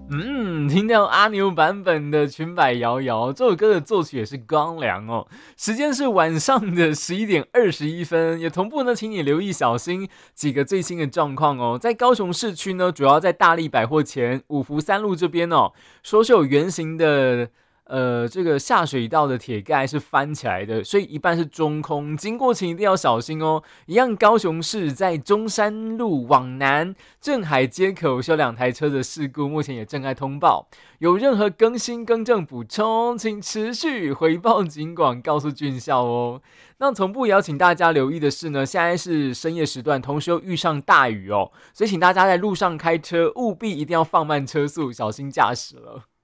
听到阿牛版本的裙摆摇摇，这首歌的作曲也是光良哦。时间是晚上的11:21，也同步呢，请你留意小心几个最新的状况哦。在高雄市区呢，主要在大力百货前五福三路这边哦，说是有圆形的。这个下水道的铁盖是翻起来的，所以一半是中空，经过请一定要小心哦。一样，高雄市在中山路往南镇海街口有2台车的事故，目前也正在通报。有任何更新、更正、补充，请持续回报警广，告诉军校哦。那同步也要请大家留意的是呢，现在是深夜时段，同时又遇上大雨哦，所以请大家在路上开车务必一定要放慢车速，小心驾驶了。